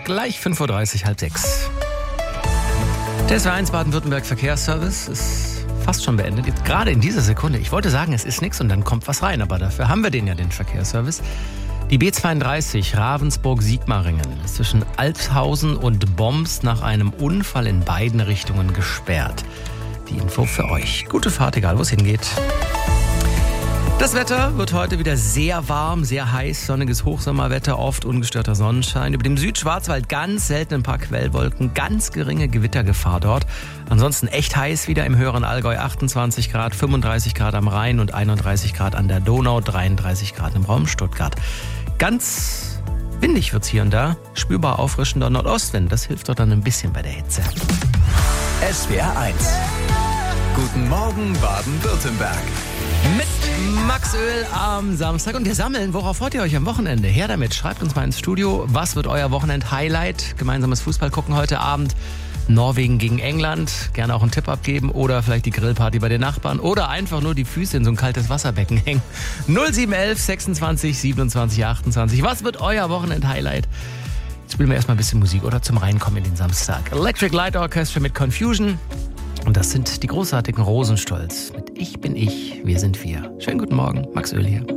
gleich 5.30 Uhr, halb 6. Der SW1 Baden-Württemberg Verkehrsservice ist fast schon beendet. Jetzt gerade in dieser Sekunde. Ich wollte sagen, es ist nichts und dann kommt was rein. Aber dafür haben wir den Verkehrsservice. Die B32 Ravensburg-Sigmaringen ist zwischen Altshausen und Bombs nach einem Unfall in beiden Richtungen gesperrt. Die Info für euch. Gute Fahrt, egal wo es hingeht. Das Wetter wird heute wieder sehr warm, sehr heiß, sonniges Hochsommerwetter, oft ungestörter Sonnenschein. Über dem Südschwarzwald ganz selten ein paar Quellwolken, ganz geringe Gewittergefahr dort. Ansonsten echt heiß wieder im höheren Allgäu, 28 Grad, 35 Grad am Rhein und 31 Grad an der Donau, 33 Grad im Raum Stuttgart. Ganz windig wird's hier und da, spürbar auffrischender Nordostwind, das hilft dort dann ein bisschen bei der Hitze. SWR 1. Guten Morgen Baden-Württemberg. Mit Max Öl am Samstag. Und wir sammeln, worauf freut ihr euch am Wochenende? Her damit, schreibt uns mal ins Studio. Was wird euer Wochenend-Highlight? Gemeinsames Fußball gucken heute Abend. Norwegen gegen England. Gerne auch einen Tipp abgeben. Oder vielleicht die Grillparty bei den Nachbarn. Oder einfach nur die Füße in so ein kaltes Wasserbecken hängen. 0711 26 27 28. Was wird euer Wochenend-Highlight? Jetzt spielen wir erstmal ein bisschen Musik, oder? Zum Reinkommen in den Samstag. Electric Light Orchestra mit Confusion. Und das sind die großartigen Rosenstolz mit Ich bin ich, wir sind wir. Schönen guten Morgen, Max Öl hier.